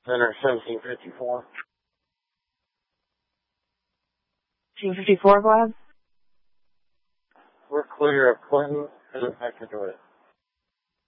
Center 1754. 1754, go ahead. We're clear of Clinton and back into it.